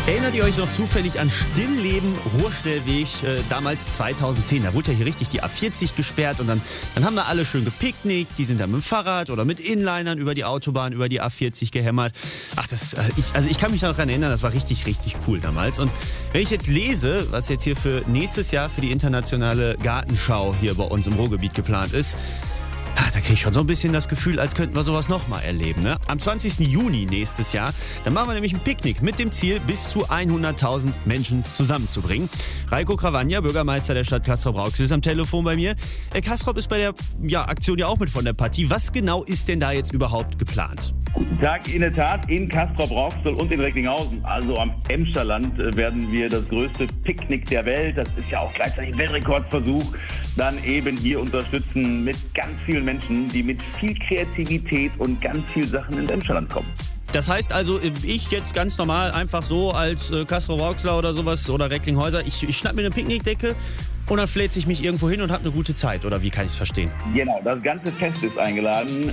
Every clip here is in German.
Erinnert ihr euch noch zufällig an Stillleben, Ruhrstellweg, damals 2010? Da wurde ja hier richtig die A40 gesperrt und dann haben wir alle schön gepicknickt. Die sind dann mit dem Fahrrad oder mit Inlinern über die Autobahn, über die A40 gehämmert. Ach, ich kann mich noch daran erinnern, das war richtig, richtig cool damals. Und wenn ich jetzt lese, was jetzt hier für nächstes Jahr für die internationale Gartenschau hier bei uns im Ruhrgebiet geplant ist, da kriege ich schon so ein bisschen das Gefühl, als könnten wir sowas nochmal erleben. Ne? Am 20. Juni nächstes Jahr, dann machen wir nämlich ein Picknick mit dem Ziel, bis zu 100.000 Menschen zusammenzubringen. Reiko Cravagna, Bürgermeister der Stadt Castrop-Rauxel, ist am Telefon bei mir. Castrop ist bei der Aktion ja auch mit von der Partie. Was genau ist denn da jetzt überhaupt geplant? Guten Tag, in der Tat in Castrop-Rauxel und in Recklinghausen, also am Emscherland, werden wir das größte Picknick der Welt, das ist ja auch gleichzeitig ein Weltrekordversuch, dann eben hier unterstützen mit ganz vielen Menschen, die mit viel Kreativität und ganz vielen Sachen ins Emscherland kommen. Das heißt also, ich jetzt ganz normal einfach so als Castrop-Rauxler oder sowas oder Recklinghäuser, ich schnapp mir eine Picknickdecke und dann fläze ich mich irgendwo hin und habe eine gute Zeit, oder wie kann ich es verstehen? Genau, das ganze Fest ist eingeladen,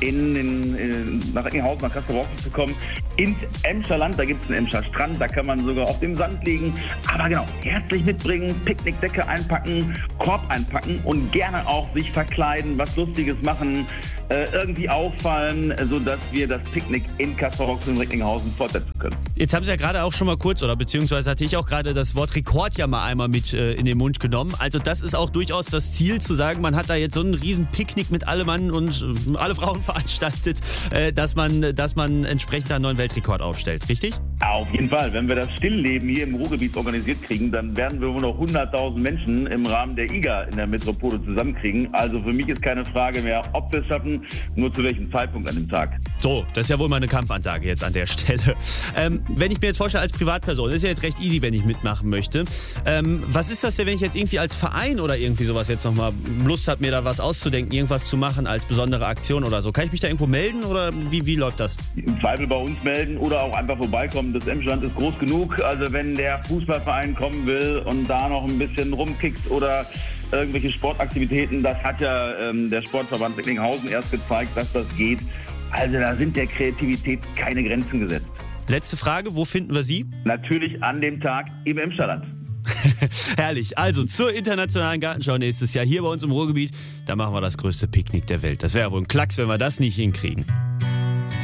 nach Recklinghausen, nach Castrop-Rauxel zu kommen. Ins Emscherland, da gibt es einen Emscher Strand, da kann man sogar auf dem Sand liegen. Aber genau, herzlich mitbringen, Picknickdecke einpacken, Korb einpacken und gerne auch sich verkleiden, was Lustiges machen, irgendwie auffallen, sodass wir das Picknick in Castrop-Rauxel und Recklinghausen fortsetzen können. Jetzt haben Sie ja gerade auch schon mal kurz, oder beziehungsweise hatte ich auch gerade das Wort Rekord ja mal einmal mit in den Mund genommen. Also das ist auch durchaus das Ziel, zu sagen, man hat da jetzt so einen riesen Picknick mit alle Mann und alle Frauen veranstaltet, dass man entsprechend einen neuen Weltrekord aufstellt, richtig? Auf jeden Fall. Wenn wir das Stillleben hier im Ruhrgebiet organisiert kriegen, dann werden wir wohl noch 100.000 Menschen im Rahmen der IGA in der Metropole zusammenkriegen. Also für mich ist keine Frage mehr, ob wir es schaffen, nur zu welchem Zeitpunkt an dem Tag. So, das ist ja wohl mal eine Kampfansage jetzt an der Stelle. Wenn ich mir jetzt vorstelle, als Privatperson, ist ja jetzt recht easy, wenn ich mitmachen möchte. Was ist das denn, wenn ich jetzt irgendwie als Verein oder irgendwie sowas jetzt nochmal Lust habe, mir da was auszudenken, irgendwas zu machen als besondere Aktion oder so? Kann ich mich da irgendwo melden oder wie läuft das? Im Zweifel bei uns melden oder auch einfach vorbeikommen. Das Emscherland ist groß genug. Also wenn der Fußballverein kommen will und da noch ein bisschen rumkickt oder irgendwelche Sportaktivitäten, das hat ja der Sportverband Recklinghausen erst gezeigt, dass das geht. Also da sind der Kreativität keine Grenzen gesetzt. Letzte Frage, wo finden wir Sie? Natürlich an dem Tag im Emscherland. Herrlich. Also zur internationalen Gartenschau nächstes Jahr hier bei uns im Ruhrgebiet. Da machen wir das größte Picknick der Welt. Das wäre ja wohl ein Klacks, wenn wir das nicht hinkriegen.